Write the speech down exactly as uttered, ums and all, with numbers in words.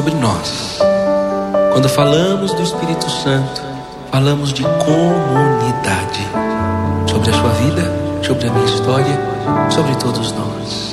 sobre nós. Quando falamos do Espírito Santo, falamos de comunidade. Sobre a sua vida, sobre a minha história, sobre todos nós.